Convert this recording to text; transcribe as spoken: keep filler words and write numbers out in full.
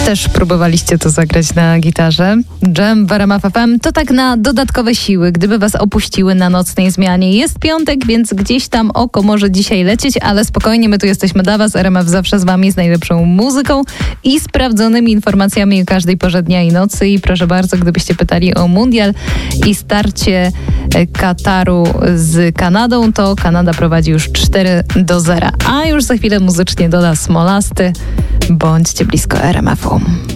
Też próbowaliście to zagrać na gitarze. Jam w R M F F M to tak na dodatkowe siły, gdyby was opuściły na nocnej zmianie. Jest piątek, więc gdzieś tam oko może dzisiaj lecieć, ale spokojnie, my tu jesteśmy dla was. R M F zawsze z wami, z najlepszą muzyką i sprawdzonymi informacjami o każdej porze dnia i nocy. I proszę bardzo, gdybyście pytali o mundial i starcie Kataru z Kanadą, to Kanada prowadzi już cztery do zera. A już za chwilę muzycznie doda Smolasty. Bądźcie blisko R M F u.